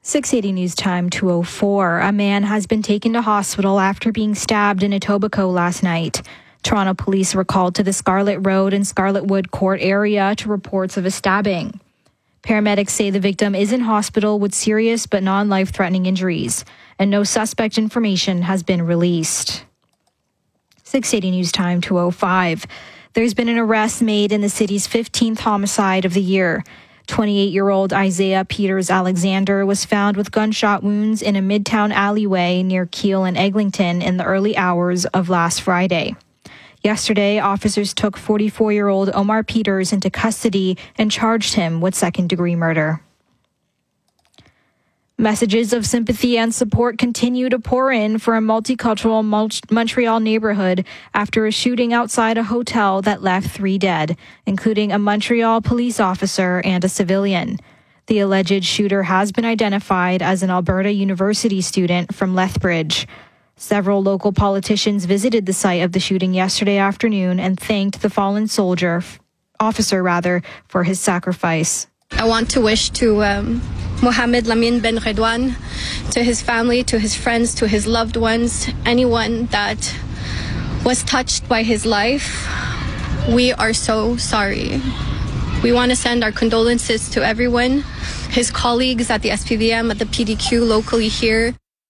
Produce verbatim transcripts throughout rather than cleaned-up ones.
six eighty News Time two oh four. A man has been taken to hospital after being stabbed in Etobicoke last night. Toronto police were called to the Scarlett Road and Scarlett Wood Court area to reports of a stabbing. Paramedics say the victim is in hospital with serious but non-life-threatening injuries, and no suspect information has been released. six eighty News Time two oh five. There's been an arrest made in the city's fifteenth homicide of the year. twenty-eight-year-old Isaiah Peters Alexander was found with gunshot wounds in a midtown alleyway near Keele and Eglinton in the early hours of last Friday. Yesterday, officers took forty-four-year-old Omar Peters into custody and charged him with second-degree murder. Messages of sympathy and support continue to pour in for a multicultural Montreal neighborhood after a shooting outside a hotel that left three dead, including a Montreal police officer and a civilian. The alleged shooter has been identified as an Alberta University student from Lethbridge. Several local politicians visited the site of the shooting yesterday afternoon and thanked the fallen soldier, officer rather, for his sacrifice. I want to wish to um, Mohamed Lamin Ben Redouane, to his family, to his friends, to his loved ones, anyone that was touched by his life. We are so sorry. We want to send our condolences to everyone, his colleagues at the S P V M, at the P D Q locally here.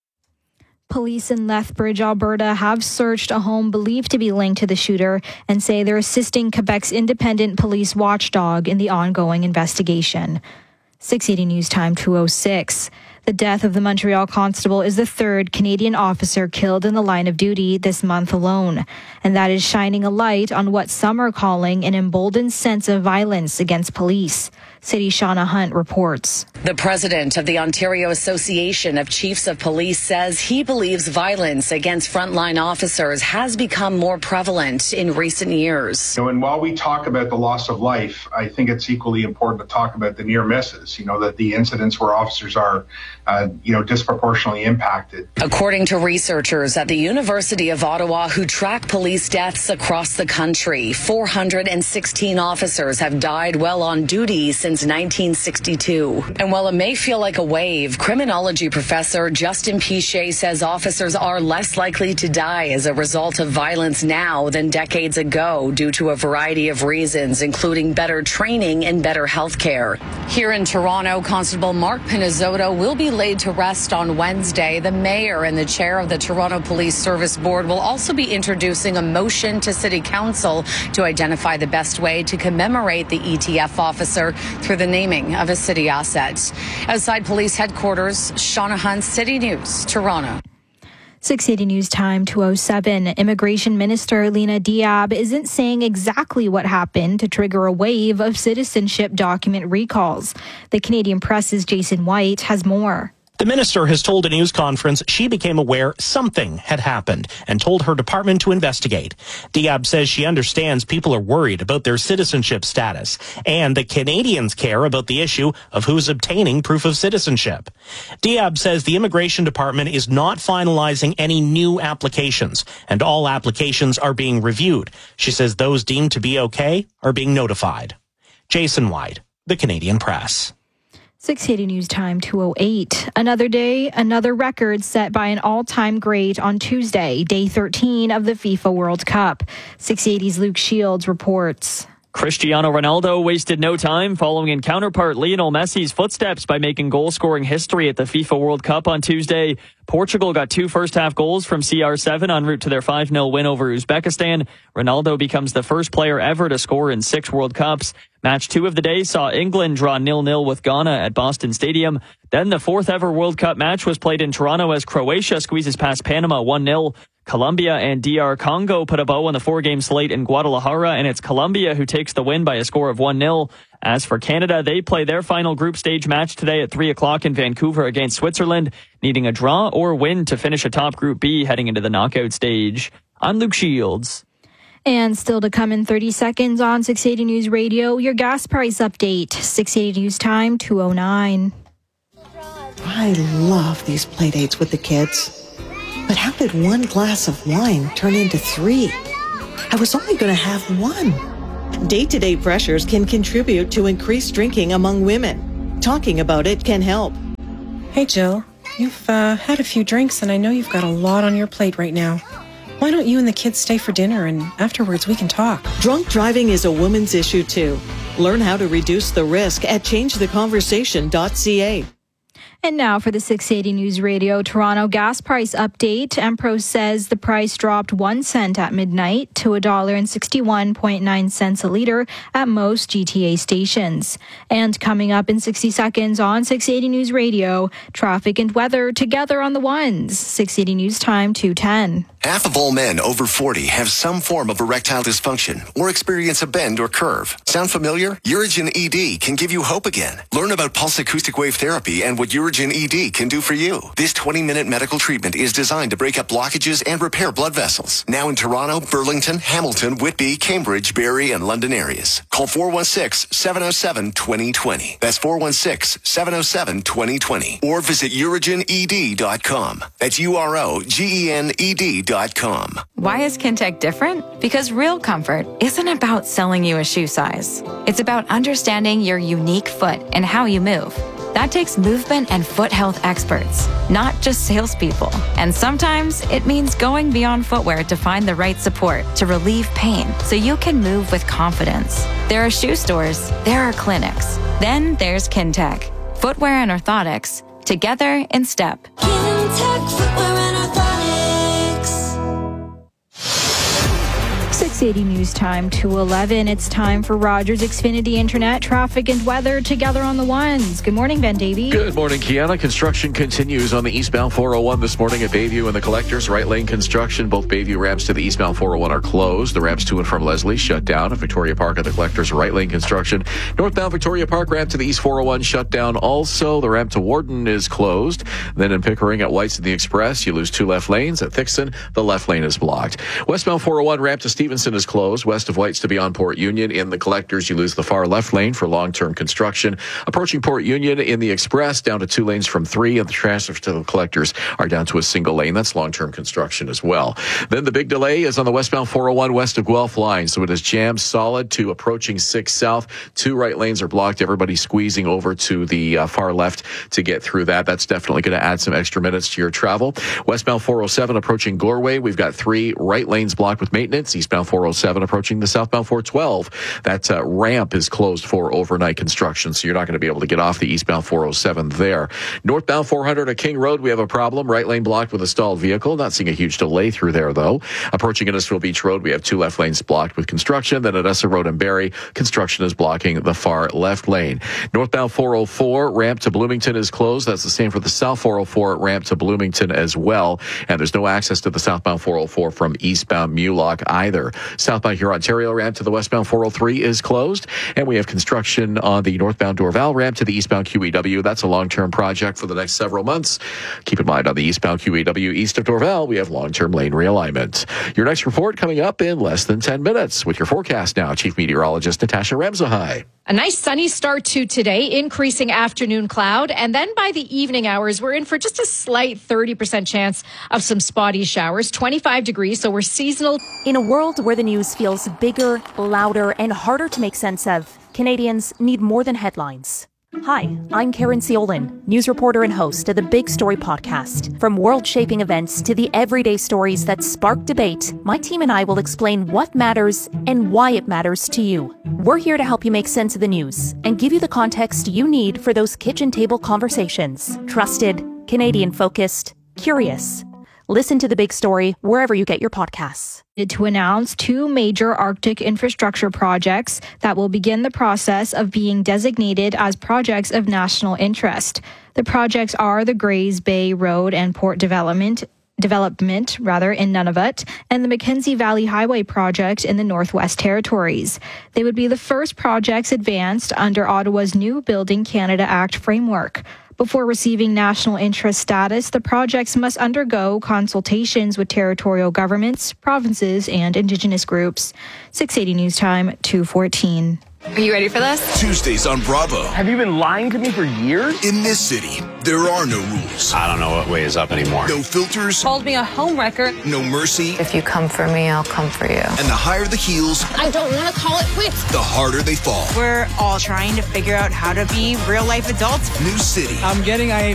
Police in Lethbridge, Alberta have searched a home believed to be linked to the shooter and say they're assisting Quebec's independent police watchdog in the ongoing investigation. six eighty News Time two oh six. The death of the Montreal constable is the third Canadian officer killed in the line of duty this month alone. And that is shining a light on what some are calling an emboldened sense of violence against police. City Shauna Hunt reports. The president of the Ontario Association of Chiefs of Police says he believes violence against frontline officers has become more prevalent in recent years. You know, and while we talk about the loss of life, I think it's equally important to talk about the near misses, you know, that the incidents where officers are, uh, you know, disproportionately impacted. According to researchers at the University of Ottawa who track police deaths across the country, four hundred sixteen officers have died while on duty since nineteen sixty-two. And while it may feel like a wave, criminology professor Justin Piché says officers are less likely to die as a result of violence now than decades ago due to a variety of reasons, including better training and better health care. Here in Toronto, Constable Mark Pinizzotto will be laid to rest on Wednesday. The mayor and the chair of the Toronto Police Service Board will also be introducing a motion to City Council to identify the best way to commemorate the E T F officer through the naming of a city asset. Outside police headquarters, Shauna Hunt, City News, Toronto. six eighty News Time two oh seven. Immigration Minister Lena Diab isn't saying exactly what happened to trigger a wave of citizenship document recalls. The Canadian Press's Jason White has more. The minister has told a news conference she became aware something had happened and told her department to investigate. Diab says she understands people are worried about their citizenship status and that Canadians care about the issue of who's obtaining proof of citizenship. Diab says the immigration department is not finalizing any new applications and all applications are being reviewed. She says those deemed to be okay are being notified. Jason White, The Canadian Press. six eighty News Time two oh eight. Another day, another record set by an all-time great on Tuesday, day thirteen of the FIFA World Cup. six eighty's Luke Shields reports. Cristiano Ronaldo wasted no time following in counterpart Lionel Messi's footsteps by making goal-scoring history at the FIFA World Cup on Tuesday. Portugal got two first-half goals from C R seven en route to their five nil win over Uzbekistan. Ronaldo becomes the first player ever to score in six World Cups. Match two of the day saw England draw nil nil with Ghana at Boston Stadium. Then the fourth ever World Cup match was played in Toronto as Croatia squeezes past Panama one nil. Colombia and D R Congo put a bow on the four-game slate in Guadalajara, and it's Colombia who takes the win by a score of one nil. As for Canada, they play their final group stage match today at three o'clock in Vancouver against Switzerland, needing a draw or win to finish atop Group B heading into the knockout stage. I'm Luke Shields. And still to come in thirty seconds on six eighty News Radio, your gas price update. six eighty News Time two oh nine. I love these play dates with the kids. But how did one glass of wine turn into three? I was only going to have one. Day-to-day pressures can contribute to increased drinking among women. Talking about it can help. Hey, Jill. You've uh, had a few drinks, and I know you've got a lot on your plate right now. Why don't you and the kids stay for dinner, and afterwards we can talk? Drunk driving is a woman's issue, too. Learn how to reduce the risk at change the conversation dot c a. And now for the six eighty News Radio Toronto gas price update. Empro says the price dropped one cent at midnight to one dollar and sixty-one point nine cents a litre at most G T A stations. And coming up in sixty seconds on six eighty News Radio, traffic and weather together on the ones. six eighty News Time, two ten. Half of all men over forty have some form of erectile dysfunction or experience a bend or curve. Sound familiar? Urigen E D can give you hope again. Learn about pulse acoustic wave therapy and what Urigen E D can do for you. This twenty-minute medical treatment is designed to break up blockages and repair blood vessels. Now in Toronto, Burlington, Hamilton, Whitby, Cambridge, Barrie, and London areas. Call four one six, seven oh seven, two oh two oh. That's four one six, seven oh seven, two oh two oh. Or visit urigen e d dot com. That's U R O G E N E D dot com. Why is Kintec different? Because real comfort isn't about selling you a shoe size. It's about understanding your unique foot and how you move. That takes movement and foot health experts, not just salespeople. And sometimes it means going beyond footwear to find the right support to relieve pain so you can move with confidence. There are shoe stores, there are clinics. Then there's Kintec. Footwear and orthotics, together in step. Kintec Footwear and Orthotics. six eighty News Time, two eleven. It's time for Rogers Xfinity Internet, traffic and weather together on the ones. Good morning, Ben Davey. Good morning, Kiana. Construction continues on the eastbound four oh one this morning at Bayview and the Collectors. Right lane construction. Both Bayview ramps to the eastbound four oh one are closed. The ramps to and from Leslie shut down. At Victoria Park at the Collectors, right lane construction. Northbound Victoria Park ramp to the east four oh one shut down also. The ramp to Warden is closed. Then in Pickering at White's and the Express, you lose two left lanes. At Thixon, the left lane is blocked. Westbound four oh one ramp to Stevenson is closed. West of White's to beyond Port Union. In the Collectors, you lose the far left lane for long-term construction. Approaching Port Union in the Express, down to two lanes from three, and the transfers to the Collectors are down to a single lane. That's long-term construction as well. Then the big delay is on the westbound four oh one west of Guelph line, so it is jammed solid to approaching six south. Two right lanes are blocked. Everybody squeezing over to the uh, far left to get through that. That's definitely going to add some extra minutes to your travel. Westbound four oh seven approaching Goreway, we've got three right lanes blocked with maintenance. Eastbound four oh seven approaching the southbound four twelve. That uh, ramp is closed for overnight construction, so you're not going to be able to get off the eastbound four oh seven there. Northbound four hundred at King Road, we have a problem. Right lane blocked with a stalled vehicle. Not seeing a huge delay through there, though. Approaching Innisfil Beach Road, we have two left lanes blocked with construction. Then at Essa Road and Barrie, construction is blocking the far left lane. Northbound four oh four, ramp to Bloomington is closed. That's the same for the south four oh four, ramp to Bloomington as well. And there's no access to the southbound four oh four from eastbound Mulock either. Southbound Huron-Ontario ramp to the westbound four oh three is closed. And we have construction on the northbound Dorval ramp to the eastbound Q E W. That's a long-term project for the next several months. Keep in mind on the eastbound Q E W east of Dorval, we have long-term lane realignment. Your next report coming up in less than ten minutes. With your forecast now, Chief Meteorologist Natasha Ramsahai. A nice sunny start to today, increasing afternoon cloud. And then by the evening hours, we're in for just a slight thirty percent chance of some spotty showers. twenty-five degrees, so we're seasonal. In a world where the news feels bigger, louder, and harder to make sense of, Canadians need more than headlines. Hi, I'm Karen Ciolin, news reporter and host of the Big Story podcast. From world-shaping events to the everyday stories that spark debate, my team and I will explain what matters and why it matters to you. We're here to help you make sense of the news and give you the context you need for those kitchen table conversations. Trusted, Canadian-focused, curious. Listen to The Big Story wherever you get your podcasts. To announce two major Arctic infrastructure projects that will begin the process of being designated as projects of national interest. The projects are the Grays Bay Road and Port Development development rather in Nunavut and the Mackenzie Valley Highway project in the Northwest Territories. They would be the first projects advanced under Ottawa's new Building Canada Act framework. Before receiving national interest status, the projects must undergo consultations with territorial governments, provinces, and Indigenous groups. six eighty News Time, two fourteen. Are you ready for this? Tuesdays on Bravo. Have you been lying to me for years? In this city, there are no rules. I don't know what way is up anymore. No filters. Called me a homewrecker. No mercy. If you come for me, I'll come for you. And the higher the heels, I don't want to call it quits. The harder they fall. We're all trying to figure out how to be real life adults. New City. I'm getting I